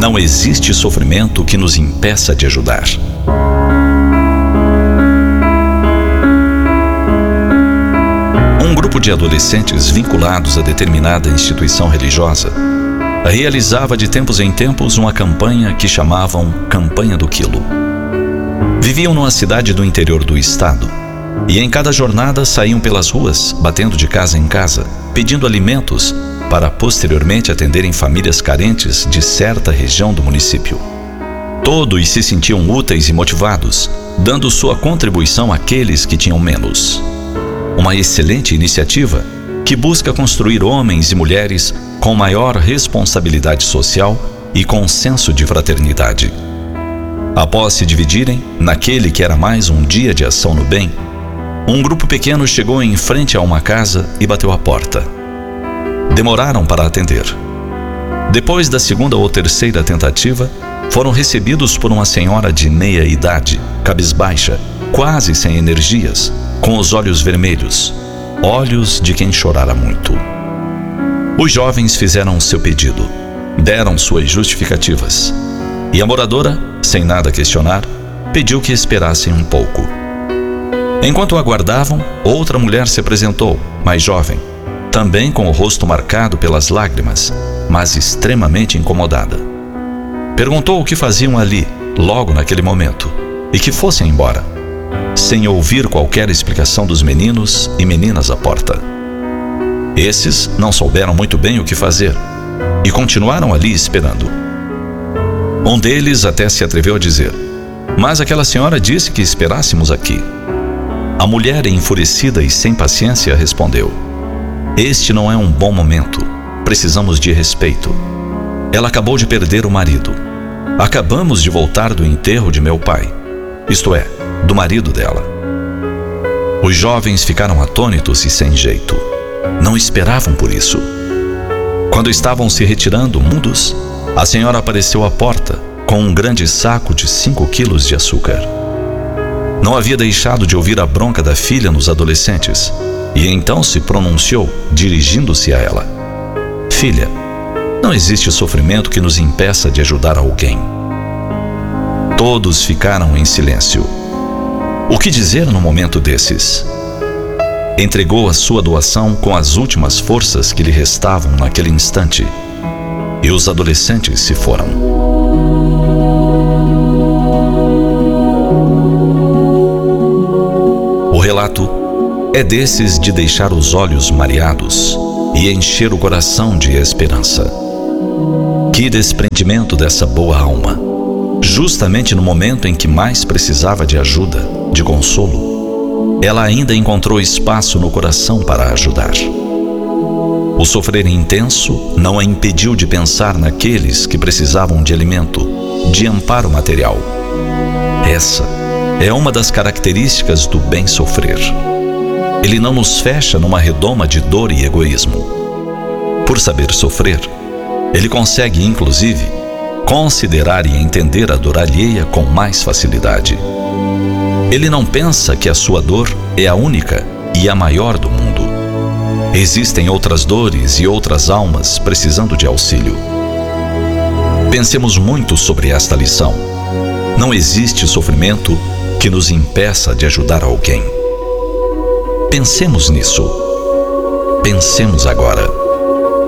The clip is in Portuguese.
Não existe sofrimento que nos impeça de ajudar. Um grupo de adolescentes vinculados a determinada instituição religiosa realizava de tempos em tempos uma campanha que chamavam Campanha do Quilo. Viviam numa cidade do interior do estado e em cada jornada saíam pelas ruas, batendo de casa em casa, pedindo alimentos para posteriormente atenderem famílias carentes de certa região do município. Todos se sentiam úteis e motivados, dando sua contribuição àqueles que tinham menos. Uma excelente iniciativa que busca construir homens e mulheres com maior responsabilidade social e com senso de fraternidade. Após se dividirem, naquele que era mais um dia de ação no bem, um grupo pequeno chegou em frente a uma casa e bateu à porta. Demoraram para atender. Depois da segunda ou terceira tentativa, foram recebidos por uma senhora de meia idade, cabisbaixa, quase sem energias, com os olhos vermelhos, olhos de quem chorara muito. Os jovens fizeram seu pedido, deram suas justificativas, e a moradora, sem nada questionar, pediu que esperassem um pouco. Enquanto aguardavam, outra mulher se apresentou, mais jovem, também com o rosto marcado pelas lágrimas, mas extremamente incomodada. Perguntou o que faziam ali, logo naquele momento, e que fossem embora, sem ouvir qualquer explicação dos meninos e meninas à porta. Esses não souberam muito bem o que fazer e continuaram ali esperando. Um deles até se atreveu a dizer: "Mas aquela senhora disse que esperássemos aqui." A mulher, enfurecida e sem paciência, respondeu: "Este não é um bom momento. Precisamos de respeito. Ela acabou de perder o marido. Acabamos de voltar do enterro de meu pai, isto é, do marido dela." Os jovens ficaram atônitos e sem jeito. Não esperavam por isso. Quando estavam se retirando mundos, a senhora apareceu à porta com um grande saco de 5 quilos de açúcar. Não havia deixado de ouvir a bronca da filha nos adolescentes e então se pronunciou, dirigindo-se a ela: "Filha, não existe sofrimento que nos impeça de ajudar alguém." Todos ficaram em silêncio. O que dizer num momento desses? Entregou a sua doação com as últimas forças que lhe restavam naquele instante, e os adolescentes se foram. O relato é desses de deixar os olhos mareados e encher o coração de esperança. Que desprendimento dessa boa alma! Justamente no momento em que mais precisava de ajuda, de consolo, ela ainda encontrou espaço no coração para ajudar. O sofrer intenso não a impediu de pensar naqueles que precisavam de alimento, de amparo material. Essa é uma das características do bem sofrer. Ele não nos fecha numa redoma de dor e egoísmo. Por saber sofrer, ele consegue, inclusive, considerar e entender a dor alheia com mais facilidade. Ele não pensa que a sua dor é a única e a maior do mundo. Existem outras dores e outras almas precisando de auxílio. Pensemos muito sobre esta lição. Não existe sofrimento que nos impeça de ajudar alguém. Pensemos nisso. Pensemos agora.